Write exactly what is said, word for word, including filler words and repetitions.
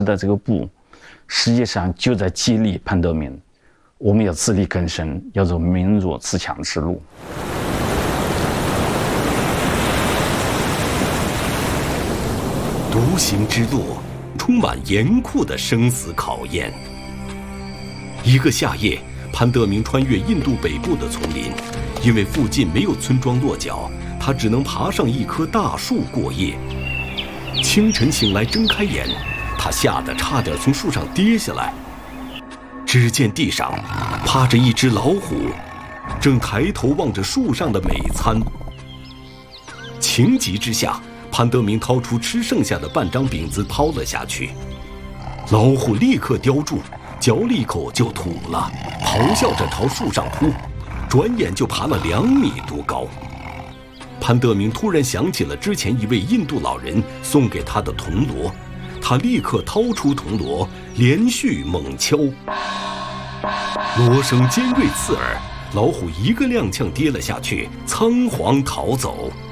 的这个步，实际上就在激励潘德明，我们要自力更生，要走民弱自强之路。 独行之路充满严酷的生死考验。一个夏夜，潘德明穿越印度北部的丛林，因为附近没有村庄落脚，他只能爬上一棵大树过夜。清晨醒来，睁开眼，他吓得差点从树上跌下来。只见地上趴着一只老虎，正抬头望着树上的美餐。情急之下，潘德明掏出吃剩下的半张饼子掏了下去，老虎立刻叼住，嚼了一口就吐了，咆哮着朝树上扑，转眼就爬了两米多高。潘德明突然想起了之前一位印度老人送给他的铜锣，他立刻掏出铜锣，连续猛敲，锣声尖锐刺耳，老虎一个踉跄跌了下去，仓皇逃走。